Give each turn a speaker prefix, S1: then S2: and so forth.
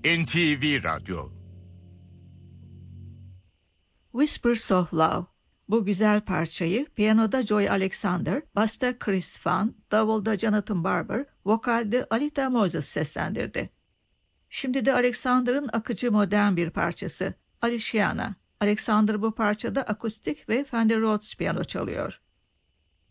S1: NTV Radyo.
S2: Whispers of Love. Bu güzel parçayı piyanoda Joy Alexander, basta Chris Vann, davulda Jonathan Barber, vokalde Alita Moses seslendirdi. Şimdi de Alexander'ın akıcı modern bir parçası, Aliciana. Alexander bu parçada akustik ve Fender Rhodes piyano çalıyor.